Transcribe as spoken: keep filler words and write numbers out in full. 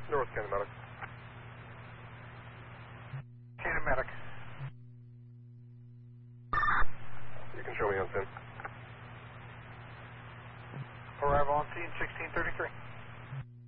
North Cannon Medic. Cannon Medic. You can show me on scene. Arrival on scene, sixteen thirty-three.